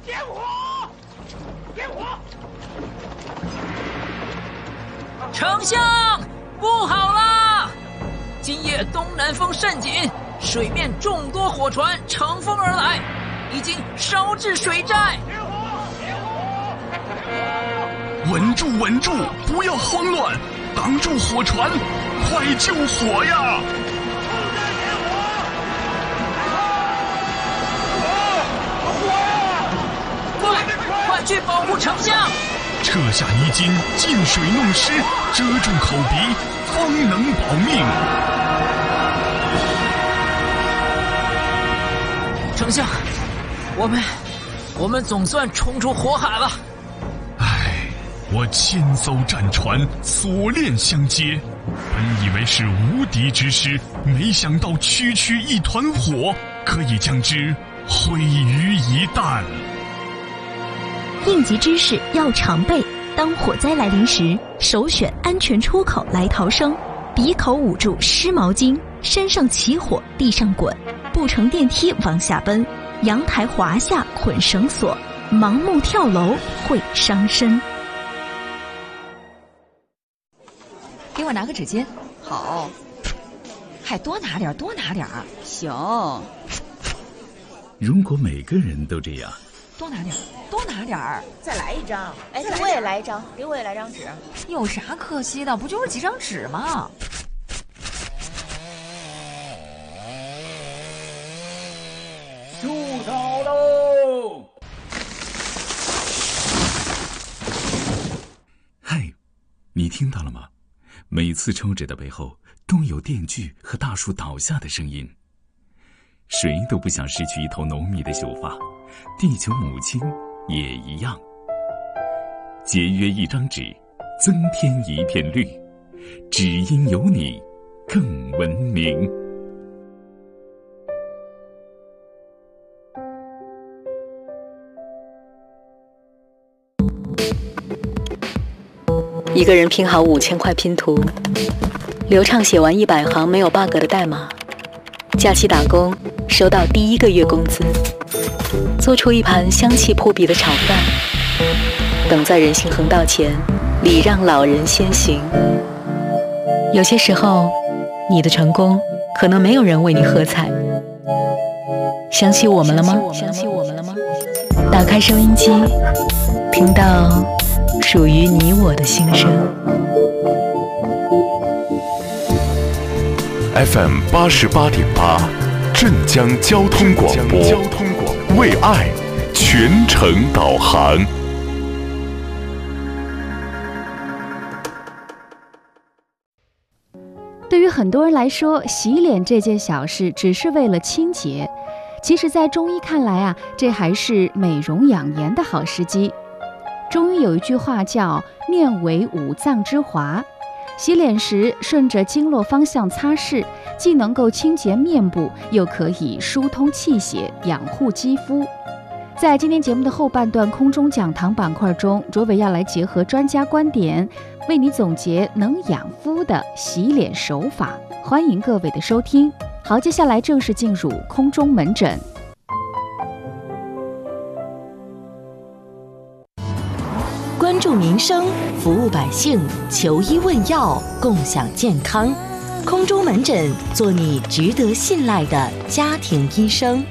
点火！点火！ 丞相，不好啦！今夜东南风甚紧，水面众多火船乘风而来，已经烧至水寨。 稳住，稳住，不要慌乱，挡住火船，快救火呀！ 快去保护丞相！ 撤下泥巾，进水弄湿，遮住口鼻，方能保命。 丞相，我们总算冲出火海了。 唉，我千艘战船锁链相接，本以为是无敌之师，没想到区区一团火，可以将之毁于一旦。 应急知识要常备，当火灾来临时，首选安全出口来逃生，鼻口捂住湿毛巾，身上起火地上滚，不乘电梯往下奔，阳台滑下捆绳索，盲目跳楼会伤身。 给我拿个纸巾。好。还多拿点，多拿点。行。 如果每个人都这样， 多拿点，多拿点儿。 再来一张。哎，给我也来一张，给我也来张纸。 有啥可惜的？不就是几张纸吗？ 出草喽！ 嗨，你听到了吗？每次抽纸的背后都有电锯和大树倒下的声音。谁都不想失去一头浓密的秀发，地球母亲也一样。节约一张纸，增添一片绿，只因有你更文明。 一个人拼好5000块拼图，流畅写完100行没有 bug 的代码，假期打工收到第1个月工资，做出一盘香气扑鼻的炒饭，等在人行横道前礼让老人先行。有些时候，你的成功可能没有人为你喝彩。想起我们了吗？打开收音机，听到属于你我的心声。 FM 88.8，镇江交通广播，为爱全程导航。 对于很多人来说，洗脸这件小事只是为了清洁，其实在中医看来啊，这还是美容养颜的好时机。中医有一句话叫面为五脏之华，洗脸时顺着经络方向擦拭，既能够清洁面部，又可以疏通气血，养护肌肤。在今天节目的后半段空中讲堂板块中，卓伟要来结合专家观点，为你总结能养肤的洗脸手法。欢迎各位的收听。好，接下来正式进入空中门诊。 关注民生，服务百姓，求医问药，共享健康。空中门诊，做你值得信赖的家庭医生。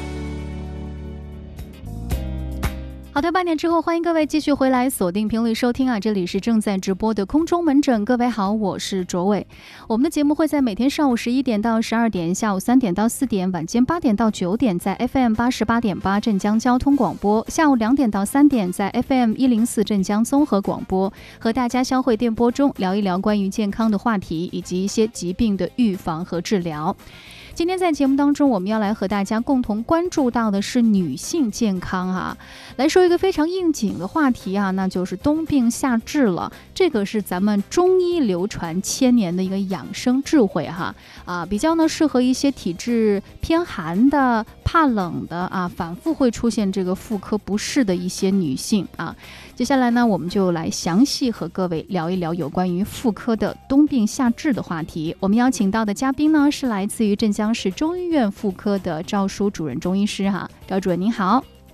好的，8点之后，欢迎各位继续回来锁定频率收听啊！这里是正在直播的空中门诊，各位好，我是卓伟。我们的节目会在每天上午11点到12点，下午3点到4点，晚间8点到9点，在 FM 88.8镇江交通广播；下午2点到3点，在 FM 104镇江综合广播，和大家相会电波中聊一聊关于健康的话题，以及一些疾病的预防和治疗。今天在节目当中，我们要来和大家共同关注到的是女性健康啊，来说一个非常应景的话题啊，那就是冬病夏治了。这个是咱们中医流传1000年的一个养生智慧哈比较呢适合一些体质偏寒的、怕冷的反复会出现这个妇科不适的一些女性啊。接下来呢，我们就来详细和各位聊一聊有关于妇科的冬病夏治的话题。我们邀请到的嘉宾呢，是来自于镇江市中医院妇科的赵淑主任中医师哈。赵主任您好。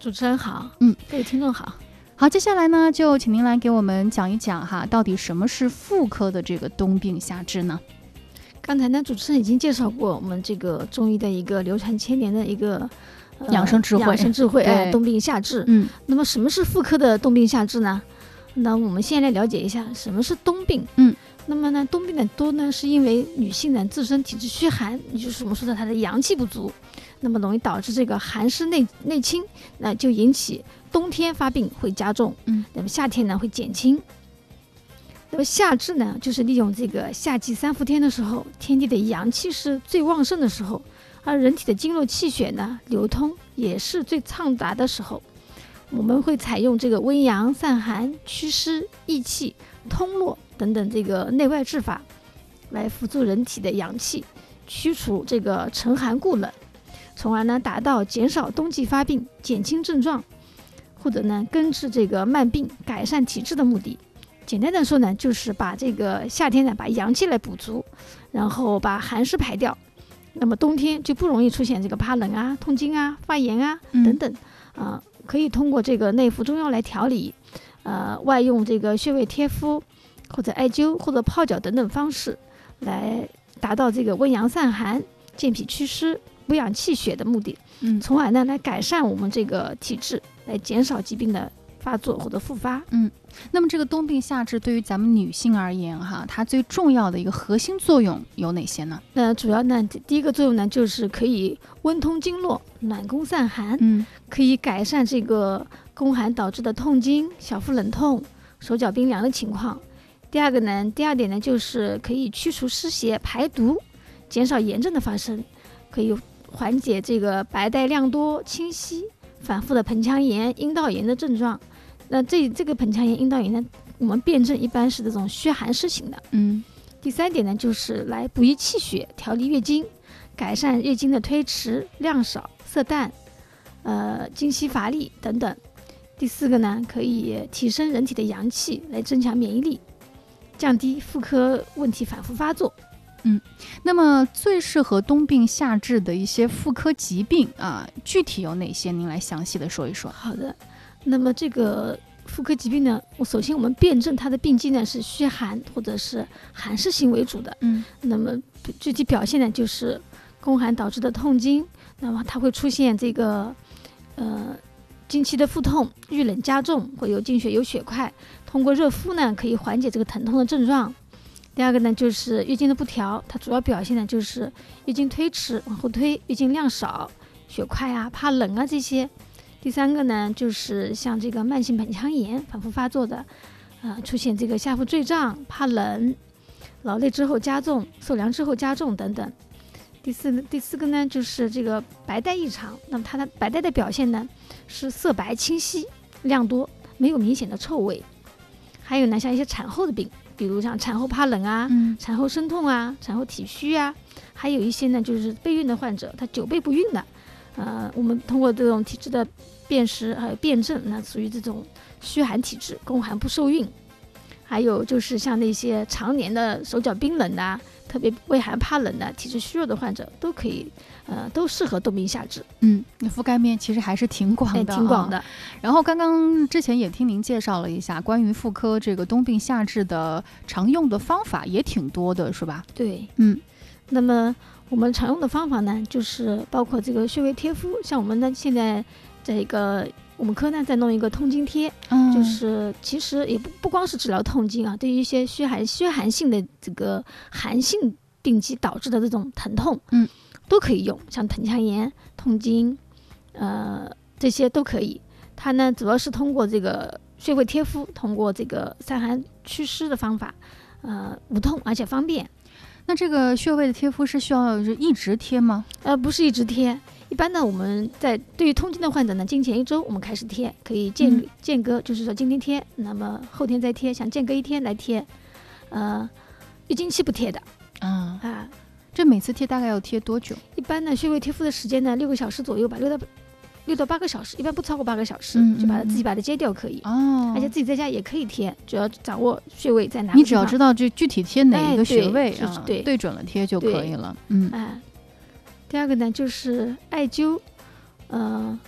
主持人好，各位听众好。 好，接下来呢，就请您来给我们讲一讲哈，到底什么是妇科的这个冬病夏治呢？ 刚才呢，主持人已经介绍过我们这个中医的一个流传千年的一个养生智慧， 冬病夏治。那么什么是妇科的冬病夏治呢？那我们先来了解一下什么是冬病。那么呢，冬病的多呢，是因为女性呢自身体质虚寒，也就是我们说的她的阳气不足，那么容易导致这个寒湿内侵，那就引起冬天发病会加重，那么夏天呢会减轻。那么夏治呢，就是利用这个夏季3伏天的时候，天地的阳气是最旺盛的时候，而人体的经络气血呢流通也是最畅达的时候。我们会采用这个温阳散寒、祛湿益气、通络等等这个内外治法，来辅助人体的阳气，驱除这个沉寒固冷，从而呢达到减少冬季发病、减轻症状，或者呢根治这个慢病、改善体质的目的。简单的说呢，就是把这个夏天呢把阳气来补足，然后把寒湿排掉，那么冬天就不容易出现这个怕冷啊、痛经啊、发炎啊等等可以通过这个内服中药来调理，外用这个穴位贴敷或者艾灸或者泡脚等等方式，来达到这个温阳散寒、健脾祛湿、补养气血的目的，从而呢来改善我们这个体质，来减少疾病的发作或者复发。 那么这个冬病夏治对于咱们女性而言哈，它最重要的一个核心作用有哪些呢？ 主要呢，第一个作用呢，就是可以温通经络、暖宫散寒，可以改善这个宫寒导致的痛经、小腹冷痛、手脚冰凉的情况。第二点呢，就是可以驱除湿邪、排毒，减少炎症的发生，可以缓解这个白带量多、清晰、反复的盆腔炎、阴道炎的症状。那这个盆腔炎、阴道炎呢，我们辩证一般是这种虚寒湿型的。第三点呢，就是来补益气血、调理月经，改善月经的推迟、量少、色淡、经期乏力等等。第四个呢，可以提升人体的阳气，来增强免疫力，降低妇科问题反复发作。 那么最适合冬病夏治的一些妇科疾病啊，具体有哪些？您来详细的说一说。 好的，那么这个妇科疾病呢，首先我们辩证它的病机呢是虚寒或者是寒湿型为主的。那么具体表现呢就是宫寒导致的痛经，那么它会出现这个经期的腹痛、遇冷加重，会有经血有血块，通过热敷呢可以缓解这个疼痛的症状。第二个呢，就是月经的不调，它主要表现呢就是月经推迟、往后推，月经量少、血块啊、怕冷啊这些。第三个呢，就是像这个慢性盆腔炎反复发作的，出现这个下腹坠胀、怕冷、劳累之后加重、受凉之后加重等等。第四个呢，就是这个白带异常，那么它的白带的表现呢是色白清晰、量多，没有明显的臭味。还有呢，像一些产后的病，比如像产后怕冷啊、产后生痛啊、产后体虚啊，还有一些呢就是备孕的患者，他久备不孕的，我们通过这种体质的辨识还有辩证，那属于这种虚寒体质，宫寒不受孕。还有就是像那些常年的手脚冰冷的，特别畏寒怕冷的、体质虚弱的患者，都可以，都适合冬病夏治。 覆盖面其实还是挺广的， 挺广的。 然后刚刚之前也听您介绍了一下关于妇科这个冬病夏治的常用的方法，也挺多的，是吧？ 对，那么我们常用的方法呢，就是包括这个穴位贴敷，像我们呢现在这个我们科呢在弄一个痛经贴，就是其实也不光是治疗痛经啊，对于一些虚寒性的这个寒性病机导致的这种疼痛，都可以用，像盆腔炎、痛经，这些都可以。它呢主要是通过这个穴位贴敷，通过这个散寒祛湿的方法，无痛而且方便。 那这个穴位的贴敷是需要一直贴吗？ 不是一直贴。一般呢，我们对于痛经的患者呢，经前1周我们开始贴，可以间隔，就是说今天贴，那么后天再贴，想间隔1天来贴。月经期不贴的。 这每次贴大概要贴多久？ 一般呢，穴位贴敷的时间呢，6个小时左右吧，6到8个小时，一般不超过8个小时，就自己把它揭掉可以。而且自己在家也可以贴，只要掌握穴位在哪里。 你只要知道这具体贴哪一个穴位对准了贴就可以了。 第二个呢就是艾灸，我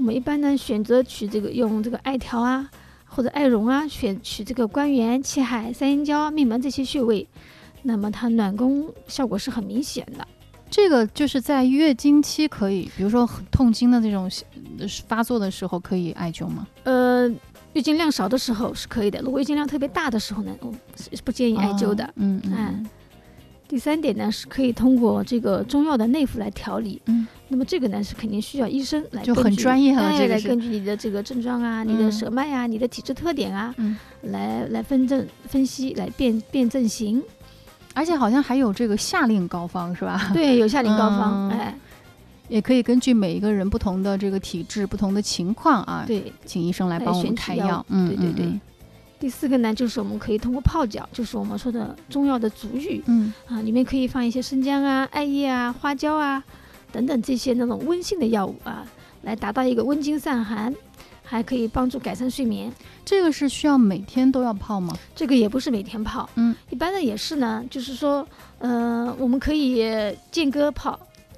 我们一般呢选择取这个用这个艾条啊或者艾绒啊，取这个关元、气海、三阴交、命门这些穴位，那么它暖宫效果是很明显的。 这个就是在月经期可以，比如说痛经的这种发作的时候可以艾灸吗？ 月经量少的时候是可以的，如果月经量特别大的时候呢，我是不建议艾灸的。第3点呢，是可以通过这个中药的内服来调理。那么这个呢是肯定需要医生来， 就很专业了，这个来根据你的这个症状啊、你的舌脉啊、你的体质特点啊，来分析，来辨证型。 而且好像还有这个下令膏方是吧？ 对，有下令膏方， 也可以根据每一个人不同的这个体质、不同的情况啊， 对， 请医生来帮我们开药。 对。第4个呢，就是我们可以通过泡脚，就是我们说的中药的足浴，里面可以放一些生姜啊、艾叶啊、花椒啊等等这些那种温性的药物啊，来达到一个温经散寒，还可以帮助改善睡眠。 这个是需要每天都要泡吗？ 这个也不是每天泡，一般的也是呢，就是说，我们可以间隔泡，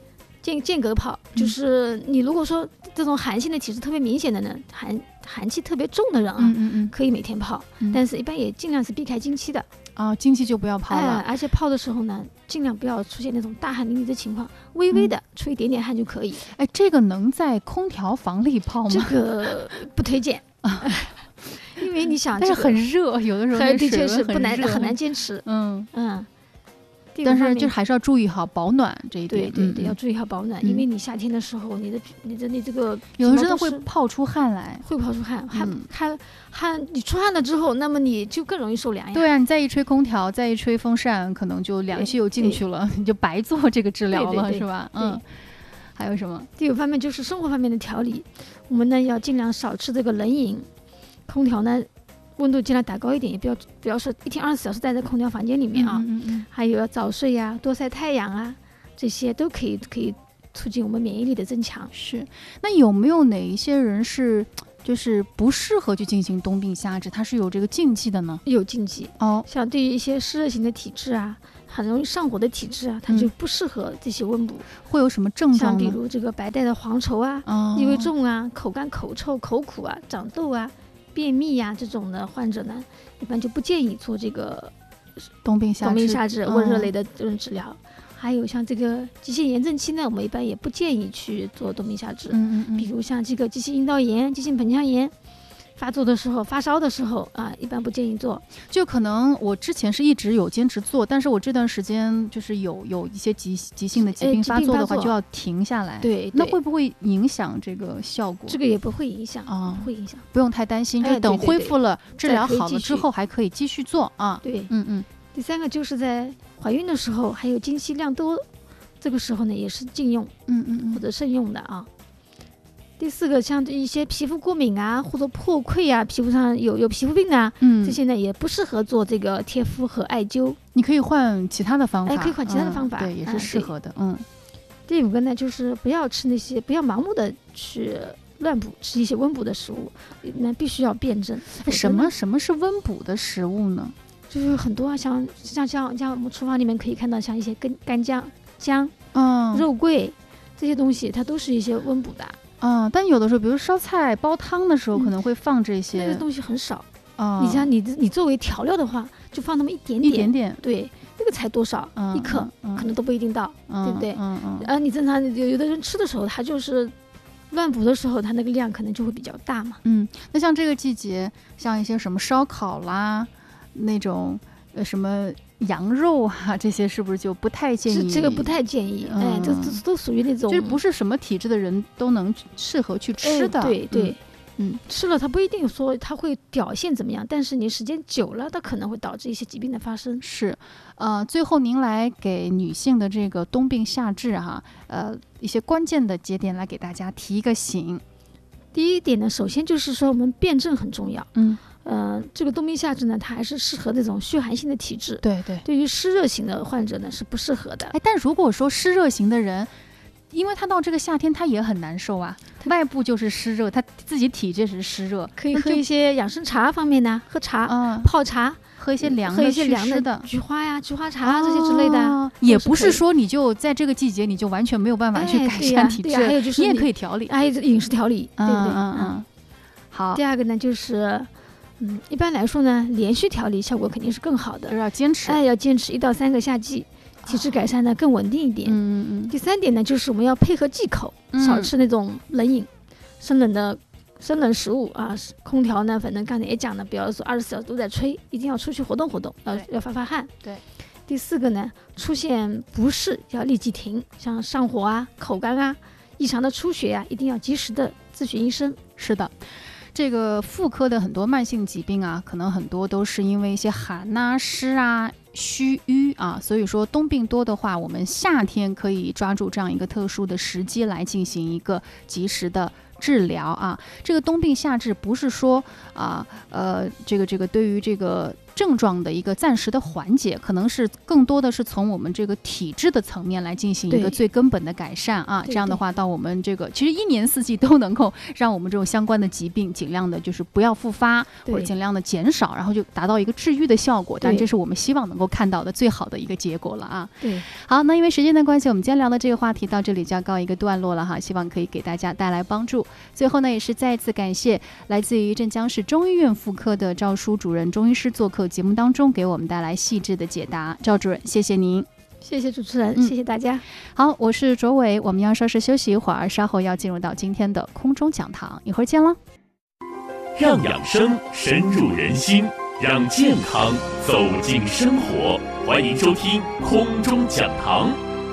就是你如果说这种寒性的体质特别明显的呢，寒气特别重的人啊，可以每天泡，但是一般也尽量是避开经期的。 经期就不要泡了。 而且泡的时候呢，尽量不要出现那种大汗淋漓的情况，微微的出一点点汗就可以。 这个能在空调房里泡吗？ 这个不推荐。因为你想， 但是很热，有的时候的确是很难坚持。 但是就还是要注意好保暖这一点。 对，要注意好保暖，因为你夏天的时候，你这个有的真的会泡出汗来， 会泡出汗，你出汗了之后，那么你就更容易受凉呀。 对啊，你再一吹空调，再一吹风扇，可能就凉气又进去了，你就白做这个治疗了，是吧？还有什么？ 第5方面就是生活方面的调理，我们呢要尽量少吃这个冷饮，空调呢温度尽量打高一点，也不要说一天24小时待在空调房间里面啊。还有要早睡呀，多晒太阳啊，这些都可以促进我们免疫力的增强。 是，那有没有哪一些人是就是不适合去进行冬病夏治，它是有这个禁忌的呢？ 有禁忌像对于一些湿热型的体质啊，很容易上火的体质啊，它就不适合这些温补。 会有什么症状呢？ 像比如这个白带的黄稠啊、异味重啊、口干口臭、口苦啊、长痘啊、便秘呀这种的患者呢，一般就不建议做这个冬病夏治温热类的这种治疗。还有像这个急性炎症期呢，我们一般也不建议去做冬病夏治。比如像这个急性阴道炎、急性盆腔炎发作的时候、发烧的时候啊，一般不建议做。 就可能我之前是一直有坚持做，但是我这段时间就是有一些急性的疾病发作的话，就要停下来。 对， 那会不会影响这个效果？ 这个也不会影响不会影响， 不用太担心，就等恢复了、治疗好了之后还可以继续做啊。 对，第3个就是在怀孕的时候，还有经期量多，这个时候呢也是禁用，或者慎用的啊。第4个像一些皮肤过敏啊，或者破溃啊，皮肤上有皮肤病啊，这些呢也不适合做这个贴敷和艾灸。 你可以换其他的方法， 可以换其他的方法， 对，也是适合的。 第5个呢就是不要盲目的去乱补，吃一些温补的食物，那必须要辩证。 什么是温补的食物呢？ 就是很多像我们厨房里面可以看到，像一些干姜、肉桂这些东西，它都是一些温补的。 但有的时候，比如烧菜、煲汤的时候，可能会放这些。 那个东西很少。你像你作为调料的话，就放那么一点点。对，那个才多少，1克可能都不一定到，对不对？你正常有的人吃的时候，他就是乱补的时候，它那个量可能就会比较大嘛。 那像这个季节，像一些什么烧烤啦。那种什么羊肉啊，这些是不是就不太建议？ 这个不太建议，这都属于那种， 就是不是什么体质的人都能适合去吃的。 对，吃了它不一定说它会表现怎么样，但是你时间久了，它可能会导致一些疾病的发生。 是，最后您来给女性的这个冬病夏治一些关键的节点来给大家提一个醒。 第一点呢，首先就是说我们辩证很重要。这个冬病夏治呢，它还是适合那种虚寒性的体质。对于湿热型的患者呢是不适合的。 但如果说湿热型的人，因为他到这个夏天他也很难受啊，外部就是湿热，他自己体质是湿热， 可以喝一些养生茶方面呢，喝茶、泡茶， 喝一些凉的祛湿的菊花呀、菊花茶这些之类的， 也不是说你就在这个季节你就完全没有办法去改善体质， 还有就是你也可以调理， 还有饮食调理，对不对？ 好。 第二个呢，就是一般来说呢，连续调理效果肯定是更好的， 就是要坚持， 要坚持1到3个夏季，体质改善呢更稳定一点。第3点呢，就是我们要配合忌口，少吃那种冷饮、生冷食物啊。空调呢，反正刚才也讲了，不要说24小时都在吹，一定要出去活动活动，要发发汗。 对。 第4个呢，出现不适要立即停，像上火啊、口干啊、异常的出血啊，一定要及时的咨询医生。 是的。这个妇科的很多慢性疾病啊，可能很多都是因为一些寒啊、湿啊、虚瘀啊，所以说冬病多的话，我们夏天可以抓住这样一个特殊的时机来进行一个及时的治疗啊。这个冬病夏治不是说这个对于这个症状的一个暂时的缓解，可能是更多的是从我们这个体质的层面来进行一个最根本的改善啊。这样的话，到我们这个其实1年4季都能够让我们这种相关的疾病尽量的就是不要复发，或者尽量的减少，然后就达到一个治愈的效果。但这是我们希望能够看到的最好的一个结果了啊。 对， 好，那因为时间的关系，我们今天聊的这个话题到这里就要告一个段落了哈，希望可以给大家带来帮助。最后呢，也是再次感谢来自于镇江市中医院妇科的赵淑主任中医师做客节目当中，给我们带来细致的解答。赵主任，谢谢您。 谢谢主持人，谢谢大家。 好，我是卓伟，我们要稍事休息一会儿，稍后要进入到今天的空中讲堂，一会儿见了。 让养生深入人心，让健康走进生活，欢迎收听空中讲堂。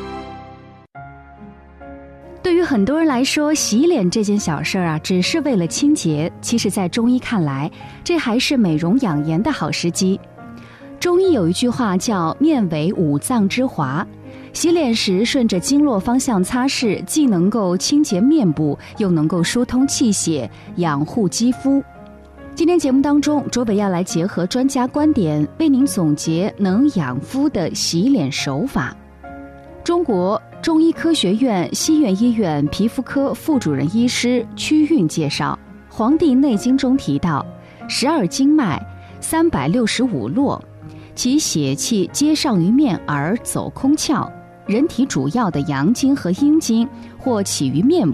对于很多人来说，洗脸这件小事啊，只是为了清洁。其实在中医看来，这还是美容养颜的好时机。中医有一句话叫面为五脏之华，洗脸时顺着经络方向擦拭，既能够清洁面部，又能够疏通气血，养护肌肤。今天节目当中，卓北要来结合专家观点，为您总结能养肤的洗脸手法。中国中医科学院西苑医院皮肤科副主任医师屈运介绍，《黄帝内经》中提到，12经脉365络，其血气皆上于面而走空窍。人体主要的阳经和阴经或起于面